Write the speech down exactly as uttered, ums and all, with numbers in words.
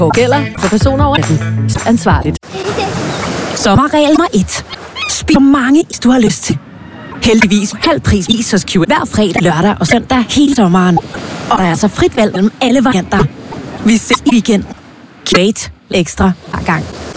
og gælder for personer over atten. Ansvarligt. Sommerregel nummer et. Spil mange is, du har lyst til. Heldigvis halv pris is hos Q hver fredag, lørdag og søndag hele sommeren. Og der er så frit valg mellem alle varianter. Vi ses i weekenden. Q ekstra hver gang.